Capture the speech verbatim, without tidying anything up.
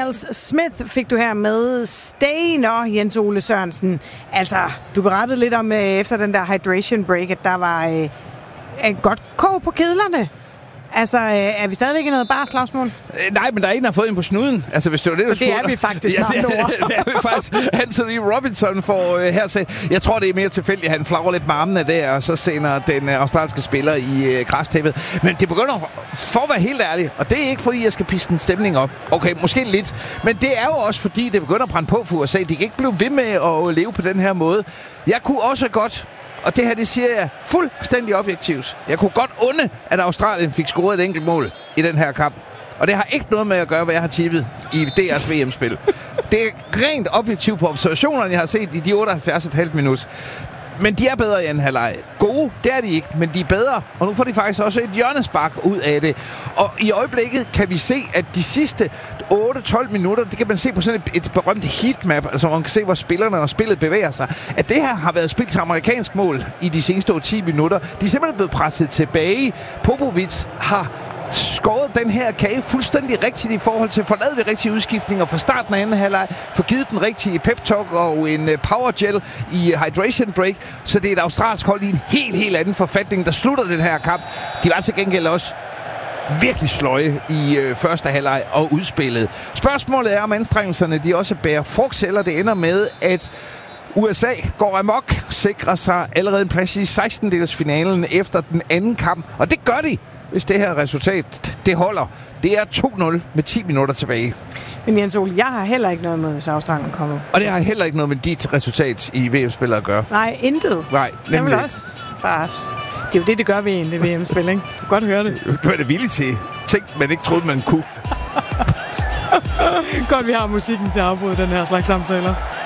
Miles Smith fik du her med Stayin' og Jens Ole Sørensen. Altså, du berettede lidt om, øh, efter den der hydration break, at der var øh, et godt kog på kedlerne. Altså, øh, er vi stadigvæk i noget bare slagsmål? Øh, nej, men der er en, der har fået en på snuden. Altså, hvis det var det, så det er vi faktisk ja, meget det, over. det er vi faktisk. Anthony Robinson får øh, her se. Jeg tror, det er mere tilfældigt, at han flagrer lidt med armene der, og så sender den øh, australske spiller i øh, græstæppet. Men det begynder, for at være helt ærlig, og det er ikke, fordi jeg skal pisse en stemning op. Okay, måske lidt. Men det er jo også, fordi det begynder at brænde på for U S A. De kan ikke blive ved med at leve på den her måde. Jeg kunne også godt... Og det her, det siger jeg fuldstændig objektivt. Jeg kunne godt unde, at Australien fik scoret et enkelt mål i den her kamp. Og det har ikke noget med at gøre, hvad jeg har tippet i D R's V M-spil. Det er rent objektivt på observationerne, jeg har set i de otteoghalvfjerds komma fem minutter. Men de er bedre i anden halvleg. Gode, det er de ikke, men de er bedre. Og nu får de faktisk også et hjørnespark ud af det. Og i øjeblikket kan vi se, at de sidste otte til tolv minutter, det kan man se på sådan et, et berømt heatmap, altså man kan se, hvor spillerne og spillet bevæger sig, at det her har været spillet til amerikansk mål i de seneste ti minutter. De er simpelthen blevet presset tilbage. Popovic har skåret den her kage fuldstændig rigtigt i forhold til at få lavet de rigtige udskiftninger fra starten af anden halvleg, få givet den rigtige pep-talk og en power gel i hydration break, så det er et australsk hold i en helt, helt anden forfatning, der slutter den her kamp. De var til gengæld også virkelig sløje i øh, første halvleg og udspillet. Spørgsmålet er, om anstrengelserne de også bærer frugt, eller det ender med, at U S A går amok, sikrer sig allerede en plads i sekstendedelsfinalen efter den anden kamp, og det gør de, hvis det her resultat, det holder. Det er to nul med ti minutter tilbage. Men Jens Ole, jeg har heller ikke noget med, hvis Australien kommer. Og det har heller ikke noget med dit resultat i V M-spillet at gøre. Nej, intet. Nej, nemlig. Jeg vil også bare... Det er jo det, det gør ved en, det V M-spil, ikke? Du kan godt høre det. Du er det villig til ting, man ikke troede, man kunne. Godt, vi har musikken til at afbryde den her slags samtaler.